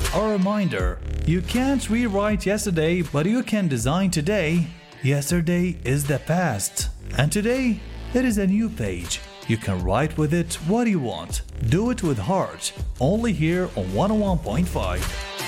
A reminder, you can't rewrite yesterday, but you can design today. Yesterday is the past, and today it is a new page. You can write with it what you want. Do it with heart. Only here on 101.5.